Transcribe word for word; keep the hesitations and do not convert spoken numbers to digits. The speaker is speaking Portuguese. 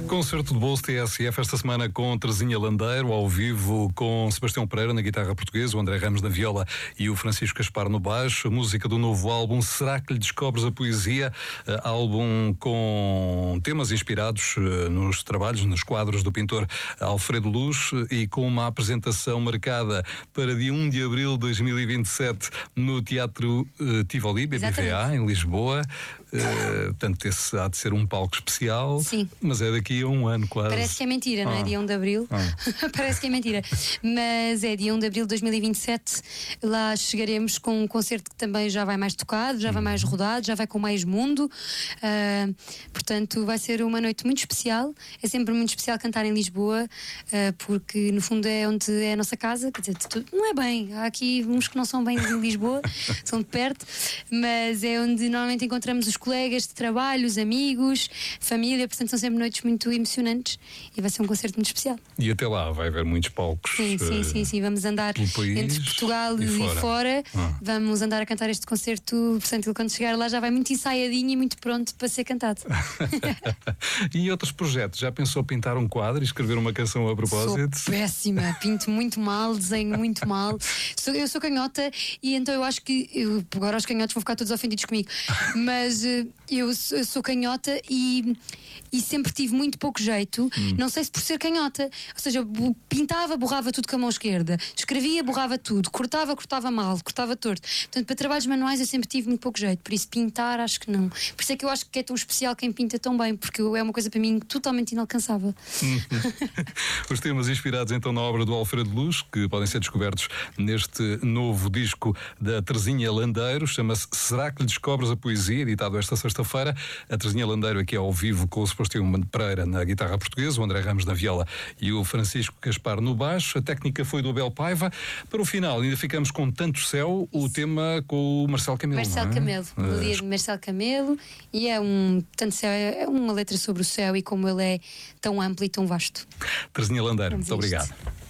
Concerto de bolso T S F esta semana com Terezinha Landeiro, ao vivo com Sebastião Pereira na guitarra portuguesa, o André Ramos na viola e o Francisco Gaspar no baixo. A música do novo álbum Será que lhe descobres a poesia? Uh, álbum com temas inspirados uh, nos trabalhos, nos quadros do pintor Alfredo Luz, uh, e com uma apresentação marcada para dia um de abril de dois mil e vinte e sete no Teatro uh, Tivoli, B B V A, em Lisboa. Uh, portanto, esse há de ser um palco especial. Sim. Mas é daqui a um ano quase. Parece que é mentira, ah. não é? Dia um de abril. Ah. Parece que é mentira. Mas é dia um de abril de dois mil e vinte e sete. Lá chegaremos com um concerto que também já vai mais tocado, já vai mais rodado, já vai com mais mundo. Uh, portanto, vai ser uma noite muito especial. É sempre muito especial cantar em Lisboa, uh, porque no fundo é onde é a nossa casa. Quer dizer, não é bem. Há aqui uns que não são bem de Lisboa, são de perto, mas é onde normalmente encontramos os colegas de trabalho, os amigos, família. Portanto, são sempre noites muito emocionantes e vai ser um concerto muito especial. E até lá vai haver muitos palcos. Sim, sim, sim, sim. Vamos andar entre Portugal e, e fora, fora. Ah. Vamos andar a cantar este concerto. Portanto, ele quando chegar lá já vai muito ensaiadinho e muito pronto para ser cantado. E outros projetos? Já pensou pintar um quadro e escrever uma canção a propósito? Sou péssima, pinto muito mal, desenho muito mal. Sou, eu sou canhota e então eu acho que eu, agora os canhotos vão ficar todos ofendidos comigo, mas eu, eu sou canhota e e sempre tive muito pouco jeito, hum. não sei se por ser canhota, ou seja, pintava, borrava tudo com a mão esquerda, escrevia, borrava tudo, cortava, cortava mal, cortava torto. Portanto, para trabalhos manuais eu sempre tive muito pouco jeito, por isso pintar acho que não. Por isso é que eu acho que é tão especial quem pinta tão bem, porque é uma coisa para mim totalmente inalcançável. Os temas inspirados então na obra do Alfredo Luz, que podem ser descobertos neste novo disco da Terezinha Landeiro, chama-se Será que lhe descobres a poesia, editado esta sexta-feira. A Terezinha Landeiro aqui ao vivo com o Sebastião Pereira na guitarra portuguesa, o André Ramos na viola e o Francisco Gaspar no baixo. A técnica foi do Abel Paiva. Para o final ainda ficamos com Tanto Céu, o tema com o Marcelo Camelo. Marcelo é? Camelo, melodia de Marcelo Camelo, e é um Tanto Céu, é uma letra sobre o céu e como ele é tão amplo e tão vasto. Terezinha Landeiro, muito obrigado.